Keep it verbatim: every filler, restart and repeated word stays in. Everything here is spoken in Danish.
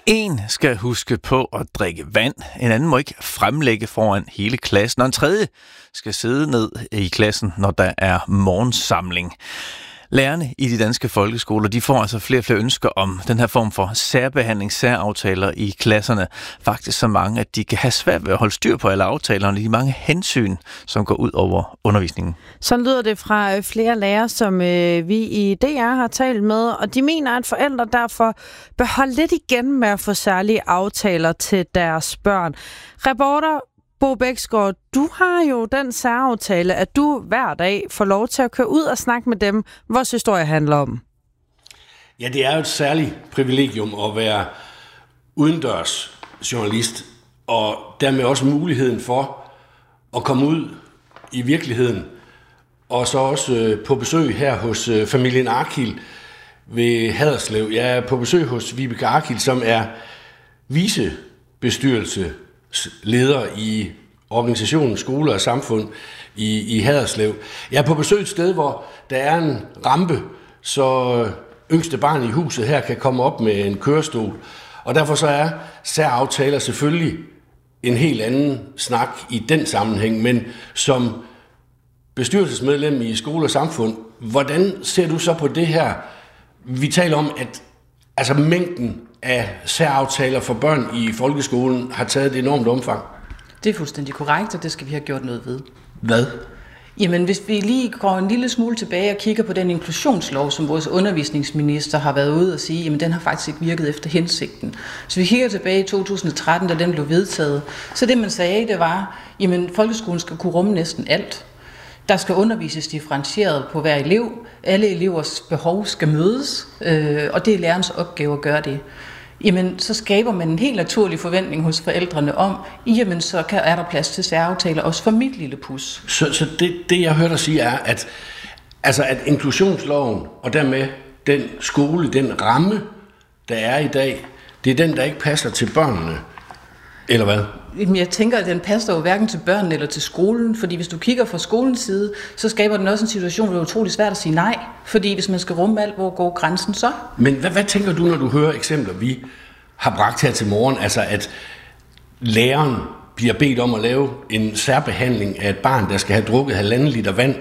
En skal huske på at drikke vand, en anden må ikke fremlægge foran hele klassen, og en tredje skal sidde ned i klassen, når der er morgensamling. Lærerne i de danske folkeskoler, de får altså flere og flere ønsker om den her form for særbehandling, særaftaler i klasserne. Faktisk så mange, at de kan have svært ved at holde styr på alle aftalerne, de mange hensyn, som går ud over undervisningen. Sådan lyder det fra flere lærere, som øh, vi i D R har talt med, og de mener, at forældre derfor bør holde lidt igen med at få særlige aftaler til deres børn. Reporter Bo Bæksgaard, du har jo den særaftale, at du hver dag får lov til at køre ud og snakke med dem, vores historie handler om. Ja, det er jo et særligt privilegium at være udendørs journalist, og dermed også muligheden for at komme ud i virkeligheden, og så også på besøg her hos familien Arkil ved Haderslev. Jeg er på besøg hos Vibeke Arkil, som er vicebestyrelse leder i organisationen Skole og Samfund i, i Haderslev. Jeg er på besøg et sted, hvor der er en rampe, så yngste barn i huset her kan komme op med en kørestol. Og derfor så er særaftaler selvfølgelig en helt anden snak i den sammenhæng. Men som bestyrelsesmedlem i Skole og Samfund, hvordan ser du så på det her? Vi taler om, at altså mængden af særaftaler for børn i folkeskolen har taget et enormt omfang. Det er fuldstændig korrekt, og det skal vi have gjort noget ved. Hvad? Jamen, hvis vi lige går en lille smule tilbage og kigger på den inklusionslov, som vores undervisningsminister har været ude og sige, jamen den har faktisk ikke virket efter hensigten. Så vi kigger tilbage i to tusind og tretten, da den blev vedtaget, så det man sagde, det var, jamen folkeskolen skal kunne rumme næsten alt. Der skal undervises differentieret på hver elev. Alle elevers behov skal mødes, øh, og det er lærernes opgave at gøre det. Jamen, så skaber man en helt naturlig forventning hos forældrene om, jamen, så kan, er der plads til særaftaler, også for mit lille pus. Så, så det, det, jeg hørte dig sige, er, at, altså, at inklusionsloven, og dermed den skole, den ramme, der er i dag, det er den, der ikke passer til børnene, eller hvad? Jeg tænker, at den passer jo hverken til børnene eller til skolen, fordi hvis du kigger fra skolens side, så skaber den også en situation, hvor det er utrolig svært at sige nej, fordi hvis man skal rumme alt, hvor går grænsen så? Men hvad, hvad tænker du, når du hører eksempler, vi har bragt her til morgen, altså at læreren bliver bedt om at lave en særbehandling af et barn, der skal have drukket halvanden liter vand